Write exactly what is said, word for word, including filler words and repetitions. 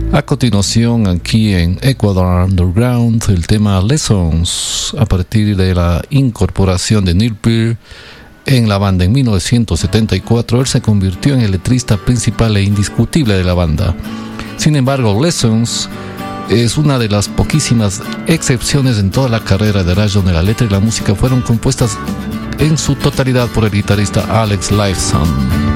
A continuación, aquí en Ecuador Underground, el tema Lessons, a partir de la incorporación de Neil Peart en la banda en mil novecientos setenta y cuatro, él se convirtió en el letrista principal e indiscutible de la banda. Sin embargo, Lessons es una de las poquísimas excepciones en toda la carrera de Rush donde la letra y la música fueron compuestas en su totalidad por el guitarrista Alex Lifeson.